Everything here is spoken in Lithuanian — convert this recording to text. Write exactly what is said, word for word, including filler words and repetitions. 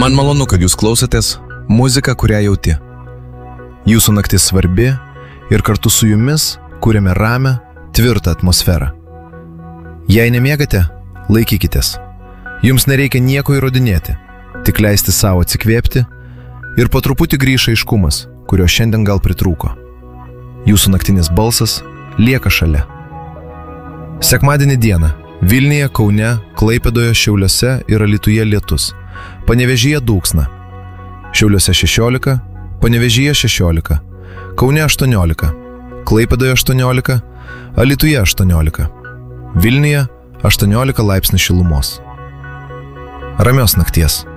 Man malonu, kad jūs klausotės muziką, kurią jauti. Jūsų naktis svarbi ir kartu su jumis kuriame ramią, tvirtą atmosferą. Jei nemiegate, laikykitės. Jums nereikia nieko įrodinėti, tik leisti savo atsikvėpti ir po truputį grįžta aiškumas, kurio šiandien gal pritrūko. Jūsų naktinis balsas lieka šalia. Sekmadienį dieną Vilniuje, Kaune, Klaipėdoje, Šiauliuose ir Alytuje lietus. Panevėžyje dūksna. Šiauliuose šešiolika, Panevėžyje šešiolika, Kaune aštuoniolika, Klaipėdoje aštuoniolika, Alytuje aštuoniolika, Vilniuje aštuoniolika laipsnių šilumos. Ramios nakties.